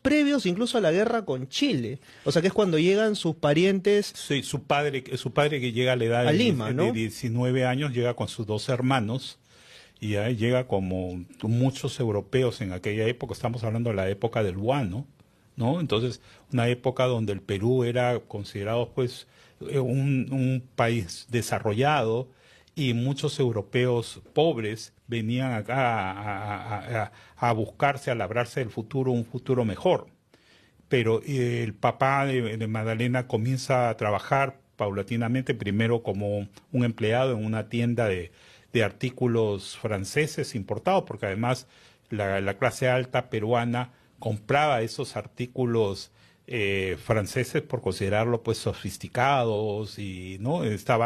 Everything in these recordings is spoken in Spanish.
previos incluso a la guerra con Chile. O sea, que es cuando llegan sus parientes. Sí, su padre que llega a la edad A Lima, de ¿no? 19 años, llega con sus dos hermanos y ahí llega como muchos europeos en aquella época. Estamos hablando de la época del guano, ¿no? Entonces, una época donde el Perú era considerado pues un país desarrollado y muchos europeos pobres venían acá a buscarse, a labrarse el futuro, un futuro mejor. Pero el papá de Magdalena comienza a trabajar paulatinamente, primero como un empleado en una tienda de artículos franceses importados, porque además la clase alta peruana compraba esos artículos franceses por considerarlo pues sofisticados y no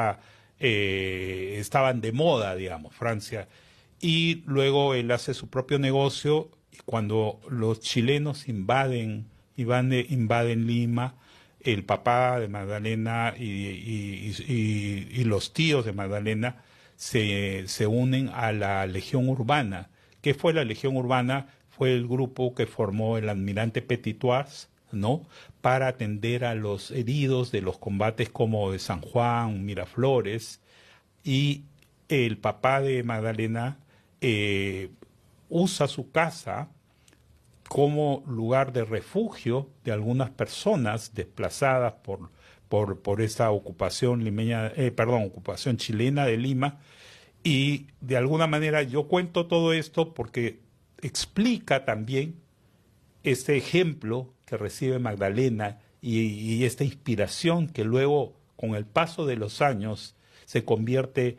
estaban de moda, digamos, Francia. Y luego él hace su propio negocio y cuando los chilenos invaden Lima, el papá de Magdalena y los tíos de Magdalena se unen a la Legión Urbana. ¿Qué fue la Legión Urbana? Fue el grupo que formó el almirante Petitois, ¿no? Para atender a los heridos de los combates como de San Juan, Miraflores, y el papá de Magdalena usa su casa como lugar de refugio de algunas personas desplazadas por esa ocupación ocupación chilena de Lima, y de alguna manera yo cuento todo esto porque explica también este ejemplo que recibe Magdalena y esta inspiración que luego, con el paso de los años, se convierte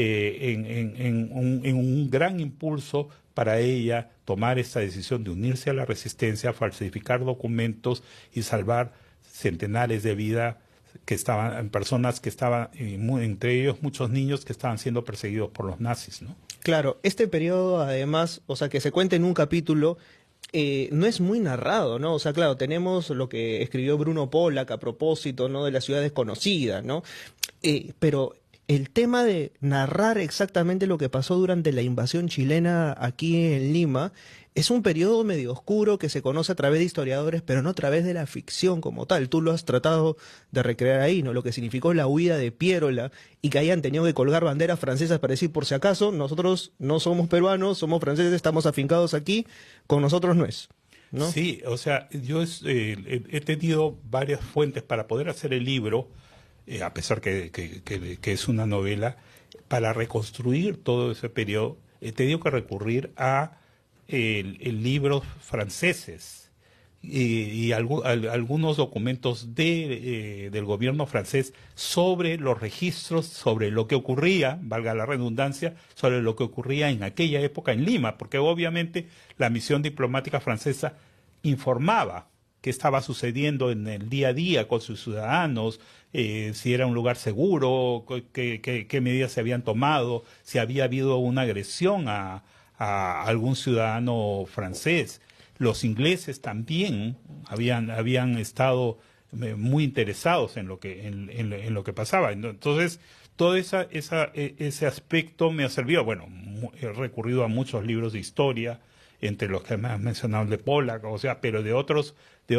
en un gran impulso para ella tomar esta decisión de unirse a la resistencia, falsificar documentos y salvar centenares de vidas personas que estaban, entre ellos muchos niños que estaban siendo perseguidos por los nazis, ¿no? Claro, este periodo además, o sea, que se cuenta en un capítulo, no es muy narrado, ¿no? O sea, claro, tenemos lo que escribió Bruno Pollack a propósito, ¿no? De la ciudad desconocida, ¿no? Pero el tema de narrar exactamente lo que pasó durante la invasión chilena aquí en Lima es un periodo medio oscuro que se conoce a través de historiadores, pero no a través de la ficción como tal. Tú lo has tratado de recrear ahí, ¿no? Lo que significó la huida de Piérola y que hayan tenido que colgar banderas francesas para decir, por si acaso, nosotros no somos peruanos, somos franceses, estamos afincados aquí, con nosotros no es, ¿no? Sí, o sea, yo he tenido varias fuentes para poder hacer el libro, a pesar que es una novela, para reconstruir todo ese periodo, he tenido que recurrir a libros franceses y algunos documentos del gobierno francés sobre los registros, sobre lo que ocurría, valga la redundancia, sobre lo que ocurría en aquella época en Lima, porque obviamente la misión diplomática francesa informaba qué estaba sucediendo en el día a día con sus ciudadanos, si era un lugar seguro, qué medidas se habían tomado, si había habido una agresión a algún ciudadano francés. Los ingleses también habían estado muy interesados en lo que pasaba. Entonces, todo ese aspecto me ha servido. Bueno, he recurrido a muchos libros de historia, entre los que me has mencionado, el de Pollack, o sea, pero de otros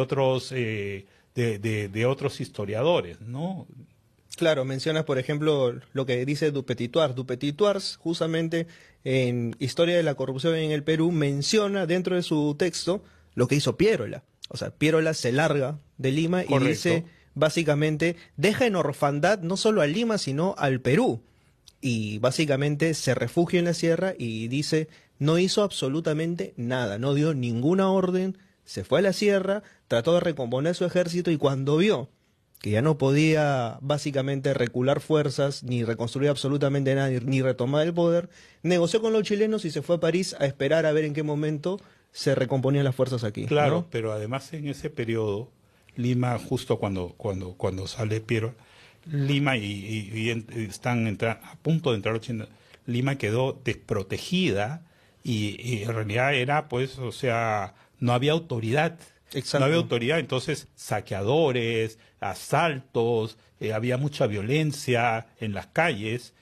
historiadores, ¿no? Claro, mencionas, por ejemplo, lo que dice Dupetitoires. Dupetitoires, justamente en Historia de la Corrupción en el Perú, menciona dentro de su texto lo que hizo Piérola. O sea, Piérola se larga de Lima. Correcto. Y dice, básicamente, deja en orfandad no solo a Lima, sino al Perú. Y básicamente se refugia en la sierra y dice, no hizo absolutamente nada, no dio ninguna orden, se fue a la sierra, trató de recomponer su ejército y cuando vio que ya no podía básicamente recular fuerzas, ni reconstruir absolutamente nada, ni retomar el poder, negoció con los chilenos y se fue a París a esperar a ver en qué momento se recomponían las fuerzas aquí. Claro, ¿no? Pero además en ese periodo, Lima, justo cuando sale Piero, Lima están a punto de entrar 80, Lima quedó desprotegida y en realidad era, pues, o sea, no había autoridad. Exacto. No había autoridad, entonces saqueadores, asaltos, había mucha violencia en las calles,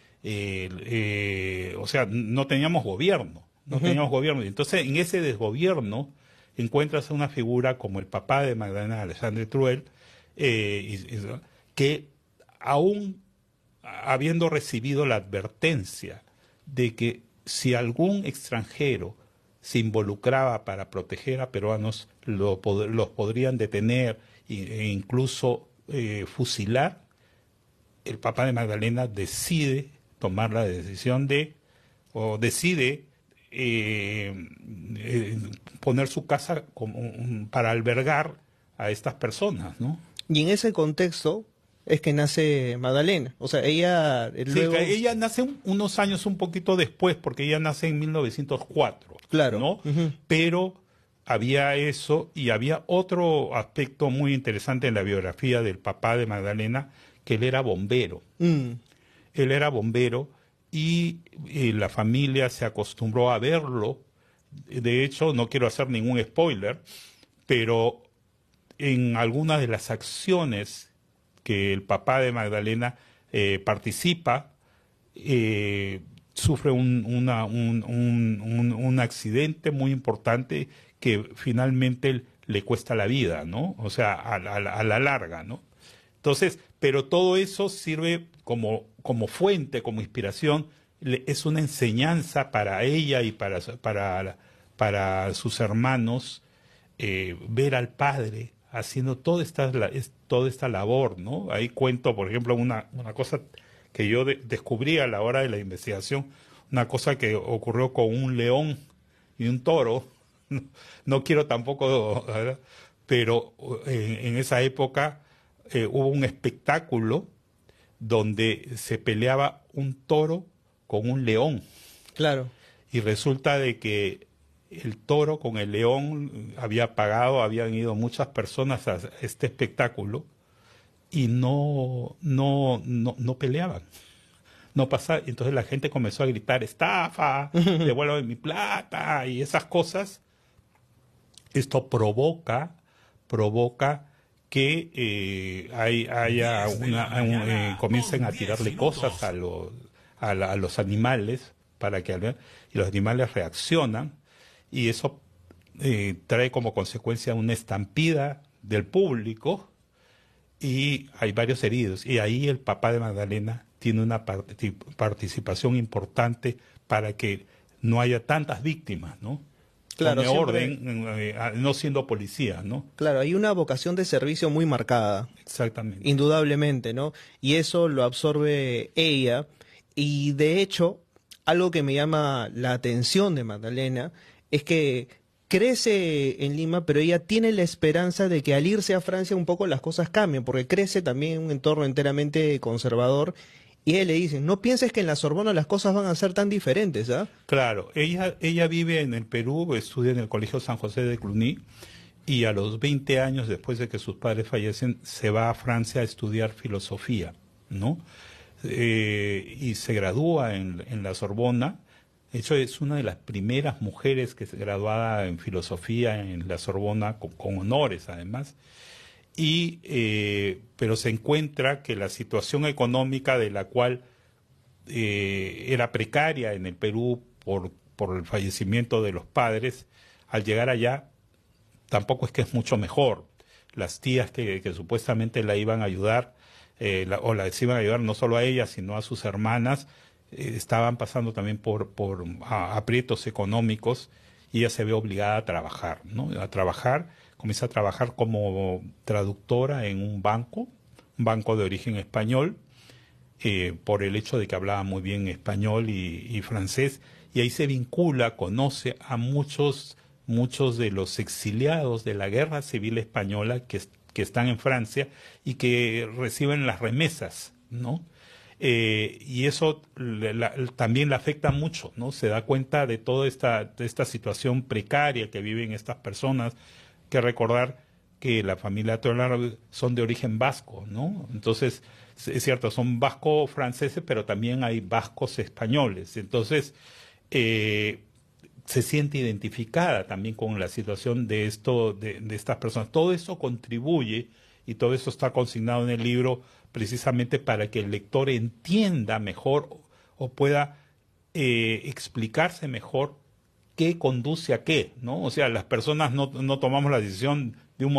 o sea, no teníamos gobierno, no teníamos gobierno. Entonces, en ese desgobierno, encuentras una figura como el papá de Magdalena, Alexandre Truel, que aún habiendo recibido la advertencia de que si algún extranjero se involucraba para proteger a peruanos, los podrían detener e incluso fusilar, el papá de Magdalena decide tomar la decisión decide poner su casa para albergar a estas personas, ¿no? Y en ese contexto es que nace Magdalena. O sea, ella luego... Sí, ella nace unos años un poquito después, porque ella nace en 1904. Claro. ¿no? Uh-huh. Pero había eso y había otro aspecto muy interesante en la biografía del papá de Magdalena, que él era bombero. Mm. Él era bombero y la familia se acostumbró a verlo. De hecho, no quiero hacer ningún spoiler, pero en algunas de las acciones que el papá de Magdalena participa, sufre un accidente muy importante que finalmente le cuesta la vida, ¿no? O sea, a la larga, ¿no? Entonces, pero todo eso sirve como fuente, como inspiración, es una enseñanza para ella y para sus hermanos, ver al padre haciendo toda esta labor, ¿no? Ahí cuento, por ejemplo, una cosa que yo descubrí a la hora de la investigación, una cosa que ocurrió con un león y un toro. No quiero tampoco, ¿verdad? Pero en esa época hubo un espectáculo donde se peleaba un toro con un león. Claro. Y resulta de que el toro con el león habían ido muchas personas a este espectáculo y no peleaban. No pasaba. Entonces la gente comenzó a gritar: estafa, devuélvame mi plata y esas cosas. Esto provoca que comiencen a tirarle cosas a los animales y los animales reaccionan, y eso trae como consecuencia una estampida del público y hay varios heridos. Y ahí el papá de Magdalena tiene una participación importante para que no haya tantas víctimas, ¿no? Claro, Pone orden, no siendo policía, ¿no? Claro, hay una vocación de servicio muy marcada. Exactamente. Indudablemente, ¿no? Y eso lo absorbe ella. Y de hecho, algo que me llama la atención de Magdalena es que crece en Lima, pero ella tiene la esperanza de que al irse a Francia un poco las cosas cambien, porque crece también en un entorno enteramente conservador. Y él le dice: no pienses que en la Sorbona las cosas van a ser tan diferentes, ¿ah? Claro, ella vive en el Perú, estudia en el Colegio San José de Cluny, y a los 20 años, después de que sus padres fallecen, se va a Francia a estudiar filosofía, ¿no? Y se gradúa en la Sorbona. De hecho, es una de las primeras mujeres que se graduada en filosofía en la Sorbona, con honores además. Pero se encuentra que la situación económica, de la cual era precaria en el Perú por el fallecimiento de los padres, al llegar allá tampoco es que es mucho mejor. Las tías que supuestamente la iban a ayudar, o la iban a ayudar no solo a ella, sino a sus hermanas, estaban pasando también por aprietos económicos, y ella se ve obligada a trabajar, ¿no? Comienza a trabajar como traductora en un banco de origen español, por el hecho de que hablaba muy bien español y francés, y ahí se vincula, conoce a muchos de los exiliados de la Guerra Civil Española que están en Francia y que reciben las remesas, ¿no? Y eso también le afecta mucho, ¿no? Se da cuenta de toda esta situación precaria que viven estas personas. Que recordar que la familia Tolar son de origen vasco, ¿no? Entonces, es cierto, son vasco-franceses, pero también hay vascos españoles. Entonces, se siente identificada también con la situación de estas personas. Todo eso contribuye, y todo eso está consignado en el libro precisamente para que el lector entienda mejor o pueda explicarse mejor qué conduce a qué, ¿no? O sea, las personas no tomamos la decisión